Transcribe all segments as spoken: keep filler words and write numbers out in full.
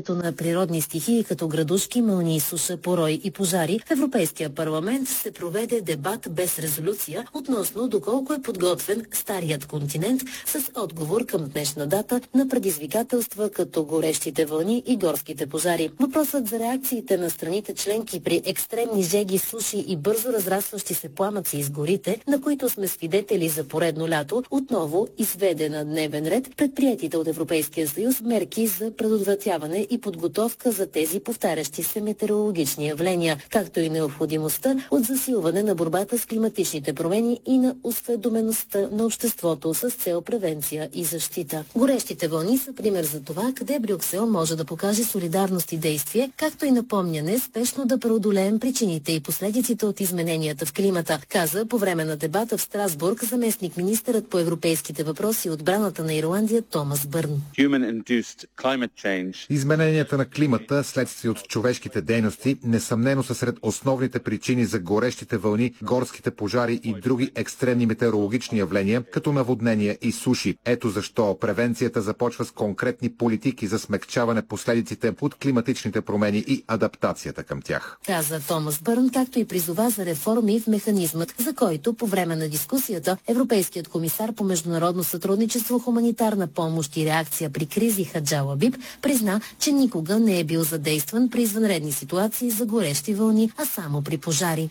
въздействието на природни стихии като градушки, мълнии, суша, порой и пожари, в Европейския парламент се проведе дебат без резолюция относно доколко е подготвен старият континент с отговор към днешна дата на предизвикателства като горещите вълни и горските пожари. Въпросът за реакциите на страните членки при екстремни жеги, суши и бързо разрастващи се пламъци из горите, на които сме свидетели за поредно лято, отново изведе на дневен ред предприетите от Европейския съюз мерки за предотвратяване и подготовка за тези повтарящи се метеорологични явления, както и необходимостта от засилване на борбата с климатичните промени и на осведомеността на обществото с цел превенция и защита. Горещите вълни са пример за това, къде Брюксел може да покаже солидарност и действие, както и напомняне спешно да преодолеем причините и последиците от измененията в климата, каза по време на дебата в Страсбург заместник-министърът по европейските въпроси и отбраната на Ирландия Томас Бърн. Измененията на климата, следствие от човешките дейности, несъмнено са сред основните причини за горещите вълни, горските пожари и други екстремни метеорологични явления, като наводнения и суши. Ето защо превенцията започва с конкретни политики за смекчаване последиците от климатичните промени и адаптацията към тях. Каза Томас Бърн, както и призова за реформи в механизмът, за който по време на дискусията Европейският комисар по международно сътрудничество, хуманитарна помощ и реакция при кризи Хаджа Лабиб призна, че никога не е бил задействан при извънредни ситуации за горещи вълни, а само при пожари.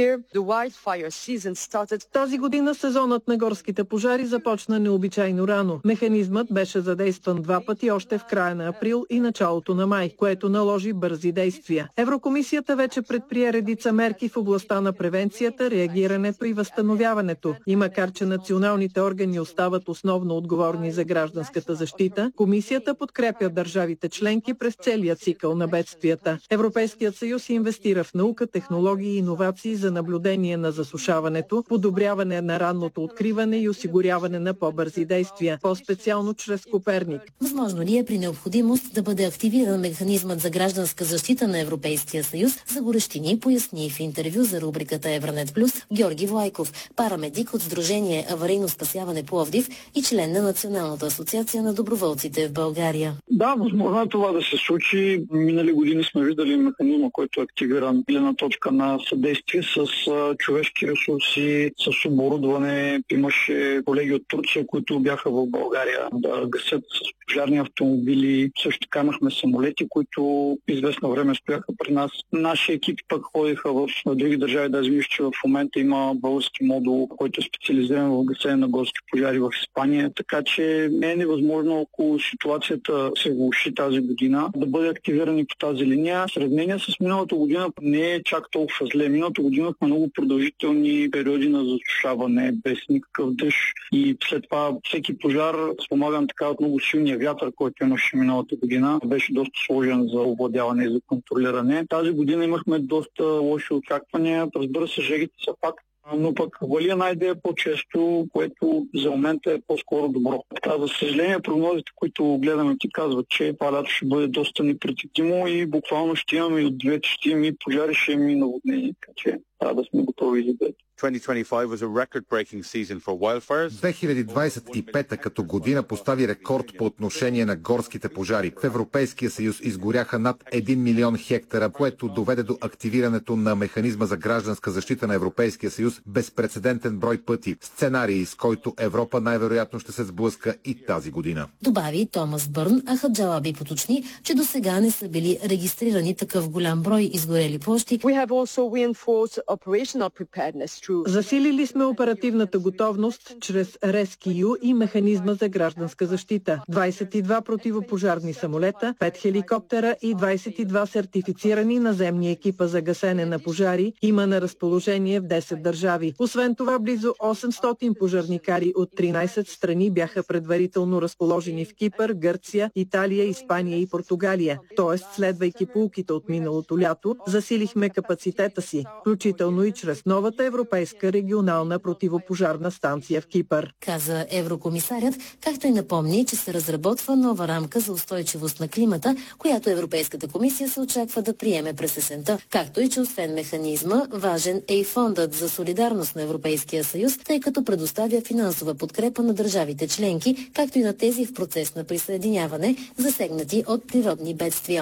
Тази година сезонът на горските пожари започна необичайно рано. Механизмът беше задействан два пъти още в края на април и началото на май, което наложи бързи действия. Еврокомисията вече предприе редица мерки в областта на превенцията, реагирането и възстановяването. И макар че националните органи остават основно отговорни за гражданската защита, комисията подкрепя държавите членки през целия цикъл на бедствията. Европейският съюз инвестира в наука, технологии и иновации за наблюдение на засушаването, подобряване на ранното откриване и осигуряване на по-бързи действия, по-специално чрез Коперник. Възможно ли е при необходимост да бъде активиран механизмът за гражданска защита на Европейския съюз за горещини, поясни в интервю за рубриката Евранет Плюс Георги Влайков, парамедик от Сдружение Аварийно спасяване Пловдив и член на Националната асоциация на доброволците в България. Да, възможно е това да се случи. Минали години сме виждали механизма, който е активиран гледна точка на съдействие с а, човешки ресурси, с оборудване. Имаше колеги от Турция, които бяха в България да гасят с пожарни автомобили. Също така имахме самолети, които известно време стояха при нас. Наши екипи пък ходиха в други държави. Даже мисля, че в момента има български модул, който е специализиран в гасене на горски пожари в Испания. Така че не е невъзможно, ако ситуацията се влоши тази година, да бъде активиран и по тази линия. В сравнение с миналата година не е чак толкова зле. Миналата година имахме много продължителни периоди на засушаване, без никакъв дъжд и след това всеки пожар, спомагам така от много силния вятър, който имаше миналата година, беше доста сложен за овладяване и за контролиране. Тази година имахме доста лоши очаквания. Разбира се, жегите са факт, но пък вали една идея по-често, което за момента е по-скоро добро. Така, за съжаление, прогнозите, които гледаме, ти казват, че това лято ще бъде доста непредвидимо и буквално ще имаме и от двете, ще имаме и пожари, ще имаме и наводнения. Така че трябва да сме готови за двете. две хиляди двадесет и пета като година постави рекорд по отношение на горските пожари. В Европейския съюз изгоряха над един милион хектара, което доведе до активирането на механизма за гражданска защита на Европейския съюз безпрецедентен брой пъти. Сценарий, с който Европа най-вероятно ще се сблъска и тази година. Добави Томас Бърн, а Хаджа Лабиб поточни, че до сега не са били регистрирани такъв голям брой изгорели площи. Засилили сме оперативната готовност чрез Rescue и механизма за гражданска защита. двадесет и два противопожарни самолета, пет хеликоптера и двадесет и два сертифицирани наземни екипа за гасене на пожари има на разположение в десет държави. Освен това, близо осемстотин пожарникари от тринадесет страни бяха предварително разположени в Кипър, Гърция, Италия, Испания и Португалия. Тоест, следвайки поуките от миналото лято, засилихме капацитета си, включително и чрез новата европейска регионална противопожарна станция в Кипър. Каза еврокомисарят, както и напомни, че се разработва нова рамка за устойчивост на климата, която Европейската комисия се очаква да приеме през есента. Както и че освен механизма, важен е и фондът за солидарност на Европейския съюз, тъй като предоставя финансова подкрепа на държавите членки, както и на тези в процес на присъединяване, засегнати от природни бедствия.